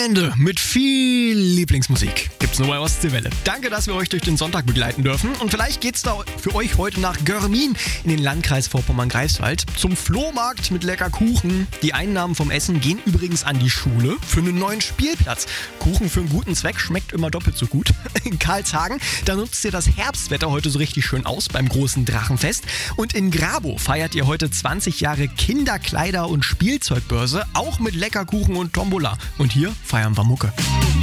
Wochenende mit viel Lieblingsmusik. Gibt's nur bei Ostseewelle. Danke, dass wir euch durch den Sonntag begleiten dürfen. Und vielleicht geht's da für euch heute nach Görmin in den Landkreis Vorpommern-Greifswald zum Flohmarkt mit lecker Kuchen. Die Einnahmen vom Essen gehen übrigens an die Schule für einen neuen Spielplatz. Kuchen für einen guten Zweck schmeckt immer doppelt so gut. In Karlshagen, da nutzt ihr das Herbstwetter heute so richtig schön aus beim großen Drachenfest. Und in Grabow feiert ihr heute 20 Jahre Kinderkleider- und Spielzeugbörse, auch mit Leckerkuchen und Tombola. Und hier feiern wir Mucke.